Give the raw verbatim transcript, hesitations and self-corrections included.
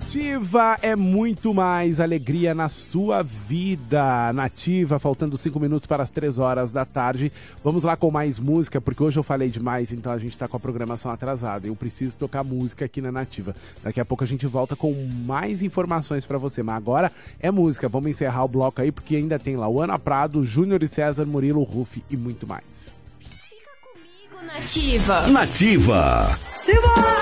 Nativa é muito mais alegria na sua vida. Nativa, faltando cinco minutos para as três horas da tarde. Vamos lá com mais música, porque hoje eu falei demais, então a gente está com a programação atrasada. Eu preciso tocar música aqui na Nativa. Daqui a pouco a gente volta com mais informações para você, mas agora é música. Vamos encerrar o bloco aí, porque ainda tem lá o Ana Prado, Júnior e César, Murilo, Rufi e muito mais. Fica comigo, Nativa. Nativa. Silva!